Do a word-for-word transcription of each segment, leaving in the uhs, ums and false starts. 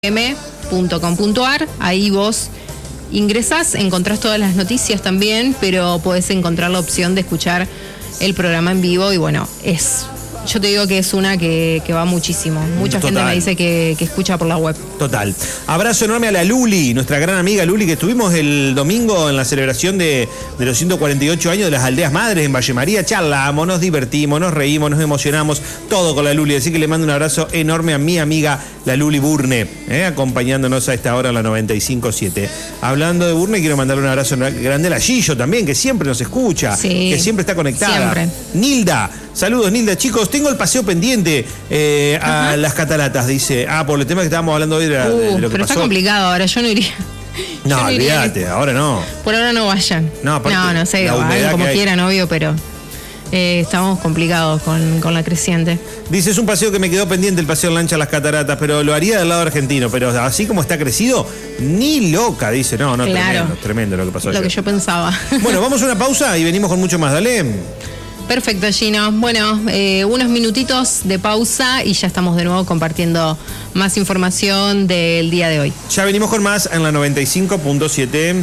m punto com punto a r. Ahí vos ingresás, encontrás todas las noticias también, pero podés encontrar la opción de escuchar el programa en vivo y bueno, es... Yo te digo que es una que, que va muchísimo. Mucha Total. gente me dice que, que escucha por la web. Total. Abrazo enorme a la Luli, nuestra gran amiga Luli, que estuvimos el domingo en la celebración de, de los ciento cuarenta y ocho años de las Aldeas Madres en Valle María. Charlamos, nos divertimos, nos reímos, nos emocionamos, todo con la Luli. Así que le mando un abrazo enorme a mi amiga la Luli Burne, eh, acompañándonos a esta hora en la noventa y cinco punto siete. Hablando de Burne, quiero mandarle un abrazo grande a la Gillo también, que siempre nos escucha, sí, que siempre está conectada. Siempre. Nilda, saludos Nilda. Chicos, tengo el paseo pendiente eh, a Ajá. las cataratas, dice. Ah, por el tema que estábamos hablando hoy de, la, Uh, de, de lo que pero pasó. está complicado ahora, yo no iría. No, yo no iría. olvídate, ahora no. Por ahora no vayan. No, aparte, no, no sé, la humedad hagan como que hay. quieran, obvio, pero eh, estamos complicados con, con la creciente. Dice, es un paseo que me quedó pendiente, el paseo en lancha a las cataratas, pero lo haría del lado argentino. Pero así como está crecido, ni loca, dice. No, no, Claro. tremendo, tremendo lo que pasó Lo ayer. que yo pensaba. Bueno, vamos a una pausa y venimos con mucho más, dale. Perfecto, Gino. Bueno, eh, unos minutitos de pausa y ya estamos de nuevo compartiendo más información del día de hoy. Ya venimos con más en la noventa y cinco punto siete.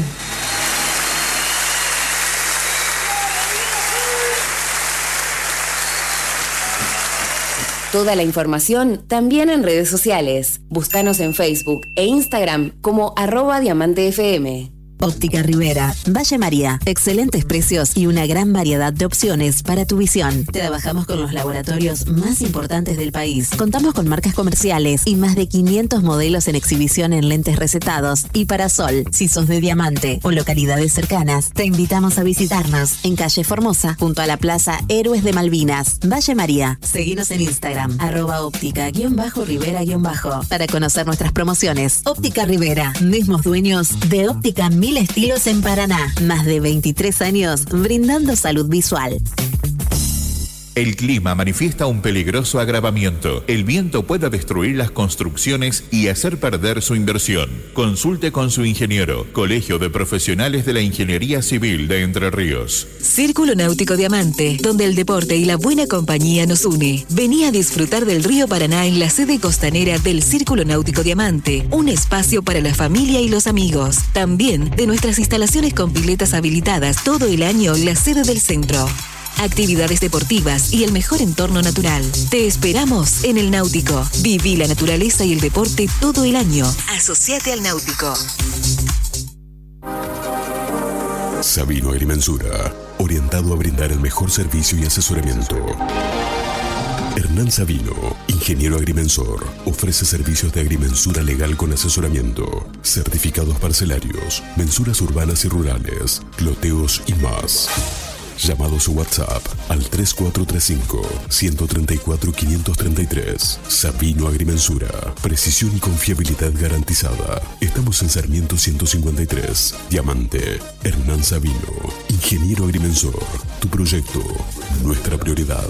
Toda la información también en redes sociales. Búscanos en Facebook e Instagram como arroba Diamante F M. Óptica Rivera, Valle María, excelentes precios y una gran variedad de opciones para tu visión. Trabajamos con los laboratorios más importantes del país. Contamos con marcas comerciales y más de quinientos modelos en exhibición en lentes recetados y para sol. Si sos de Diamante o localidades cercanas, te invitamos a visitarnos en calle Formosa, junto a la Plaza Héroes de Malvinas, Valle María. Seguinos en Instagram, arroba óptica guión bajo Rivera guión bajo, para conocer nuestras promociones. Óptica Rivera, mismos dueños de Óptica Mil Estilos en Paraná. Más de veintitrés años brindando salud visual. El clima manifiesta un peligroso agravamiento. El viento puede destruir las construcciones y hacer perder su inversión. Consulte con su ingeniero. Colegio de Profesionales de la Ingeniería Civil de Entre Ríos. Círculo Náutico Diamante, donde el deporte y la buena compañía nos une. Vení a disfrutar del río Paraná en la sede costanera del Círculo Náutico Diamante, un espacio para la familia y los amigos. También de nuestras instalaciones con piletas habilitadas todo el año en la sede del centro. Actividades deportivas y el mejor entorno natural. Te esperamos en el Náutico. Viví la naturaleza y el deporte todo el año. Asociate al Náutico. Sabino Agrimensura, orientado a brindar el mejor servicio y asesoramiento. Hernán Sabino, ingeniero agrimensor, ofrece servicios de agrimensura legal con asesoramiento, certificados parcelarios, mensuras urbanas y rurales, loteos y más. Llamados a WhatsApp al tres cuatro tres cinco, uno tres cuatro, cinco tres tres. Sabino Agrimensura. Precisión y confiabilidad garantizada. Estamos en Sarmiento ciento cincuenta y tres. Diamante. Hernán Sabino. Ingeniero agrimensor. Tu proyecto. Nuestra prioridad.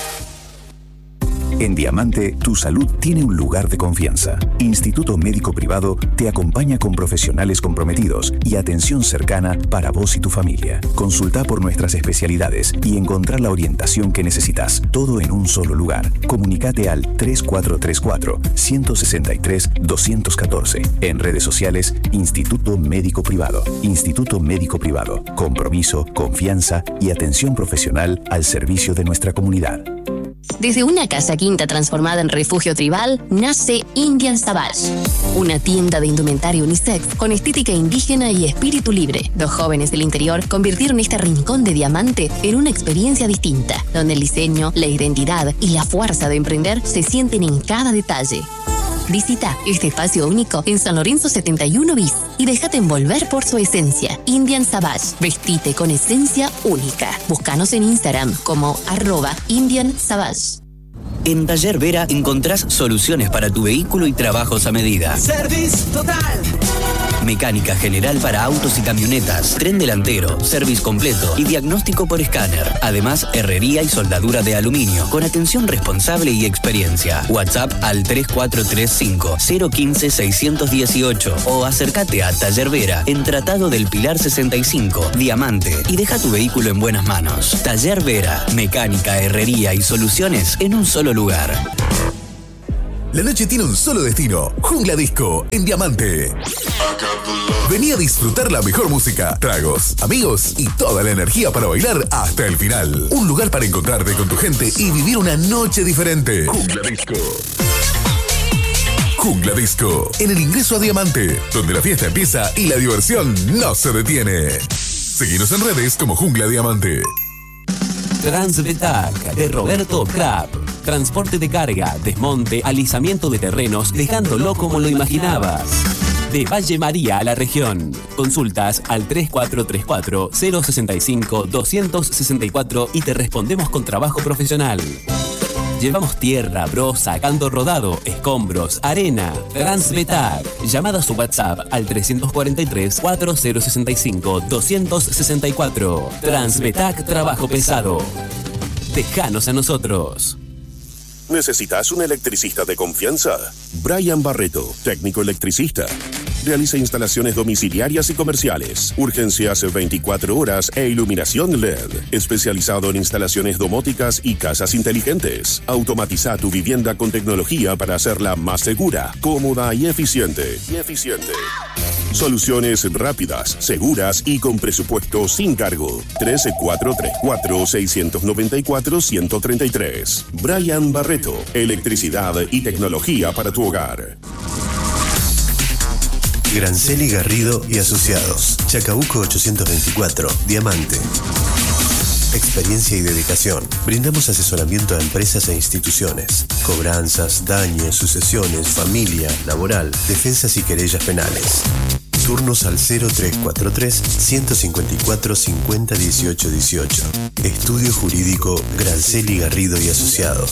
En Diamante, tu salud tiene un lugar de confianza. Instituto Médico Privado te acompaña con profesionales comprometidos y atención cercana para vos y tu familia. Consulta por nuestras especialidades y encontrar la orientación que necesitas, todo en un solo lugar. Comunicate al tres cuatro tres cuatro, uno seis tres, dos uno cuatro. En redes sociales, Instituto Médico Privado. Instituto Médico Privado. Compromiso, confianza y atención profesional al servicio de nuestra comunidad. Desde una casa quinta transformada en refugio tribal, nace Indian Savage, una tienda de indumentaria unisex con estética indígena y espíritu libre. Dos jóvenes del interior convirtieron este rincón de Diamante en una experiencia distinta, donde el diseño, la identidad y la fuerza de emprender se sienten en cada detalle. Visita este espacio único en San Lorenzo setenta y uno bis y déjate envolver por su esencia. Indian Savage, vestite con esencia única. Búscanos en Instagram como arroba Indian Savage. En Taller Vera encontrás soluciones para tu vehículo y trabajos a medida. Service Total. Mecánica general para autos y camionetas, tren delantero, service completo y diagnóstico por escáner. Además, herrería y soldadura de aluminio, con atención responsable y experiencia. WhatsApp al tres cuatro tres cinco, cero uno cinco, seis uno ocho o acércate a Taller Vera en Tratado del Pilar sesenta y cinco, Diamante, y deja tu vehículo en buenas manos. Taller Vera, mecánica, herrería y soluciones en un solo lugar. La noche tiene un solo destino, Jungla Disco, en Diamante. Vení a disfrutar la mejor música, tragos, amigos y toda la energía para bailar hasta el final. Un lugar para encontrarte con tu gente y vivir una noche diferente. Jungla Disco. Jungla Disco, en el ingreso a Diamante, donde la fiesta empieza y la diversión no se detiene. Seguinos en redes como Jungla Diamante. Transbetac de Roberto Crab. Transporte de carga, desmonte, alisamiento de terrenos, dejándolo como lo imaginabas. De Valle María a la región. Consultas al tres cuatro tres cuatro, cero seis cinco, dos seis cuatro y te respondemos con trabajo profesional. Llevamos tierra, brosa, canto rodado, escombros, arena. Transbetac. Llamada a su WhatsApp al tres cuatro tres, cuatro cero seis cinco, dos seis cuatro. Transbetac Trabajo Pesado. Déjanos a nosotros. ¿Necesitas un electricista de confianza? Brian Barreto, técnico electricista. Realiza instalaciones domiciliarias y comerciales, urgencias veinticuatro horas e iluminación L E D. Especializado en instalaciones domóticas y casas inteligentes. Automatiza tu vivienda con tecnología para hacerla más segura, cómoda y eficiente. Y eficiente. Soluciones rápidas, seguras y con presupuesto sin cargo. tres cuatro tres cuatro, seis nueve cuatro, uno cero tres tres. Brian Barreto, electricidad y tecnología para tu hogar. Granceli Garrido y Asociados, Chacabuco ochocientos veinticuatro, Diamante. Experiencia y dedicación. Brindamos asesoramiento a empresas e instituciones. Cobranzas, daños, sucesiones, familia, laboral, defensas y querellas penales. Turnos al cero tres cuatro tres, uno cinco cuatro, cinco cero uno ocho uno ocho. Estudio Jurídico Granceli Garrido y Asociados.